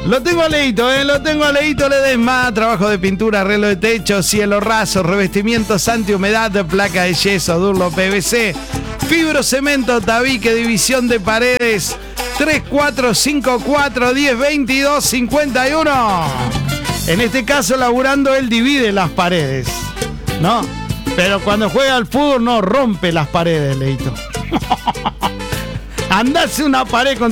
Lo tengo a Leito, lo tengo a Leito Ledesma. Trabajo de pintura, arreglo de techo, cielo raso, revestimientos antihumedad, placa de yeso, Durlo PVC, fibrocemento, tabique, división de paredes. 3454 1022 51. En este caso, laburando, él divide las paredes, ¿no? Pero cuando juega al fútbol no rompe las paredes, Leito. Andase una pared con